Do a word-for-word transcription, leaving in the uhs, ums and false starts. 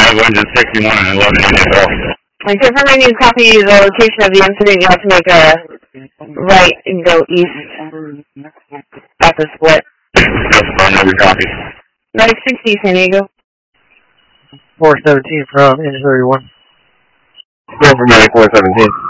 five, engine sixty-one and eleven eighty-four. And confirming you copy the location of the incident, you have to make a right and go east at the split. Confirm every copy. nine sixty, San Diego. four seventeen from engine thirty-one. Go for four seventeen.